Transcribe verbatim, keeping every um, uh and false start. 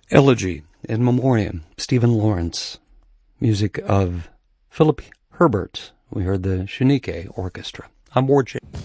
Elegy in Memoriam, Stephen Lawrence. Music of Philip Herbert. We heard the Shunique Orchestra. I'm Ward J.